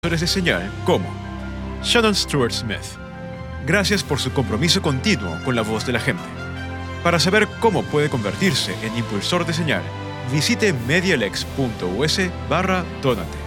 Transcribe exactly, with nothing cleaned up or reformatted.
de señal como Shannon Stewart Smith. Gracias por su compromiso continuo con la voz de la gente. Para saber cómo puede convertirse en impulsor de señal, visite medialex punto us barra donate.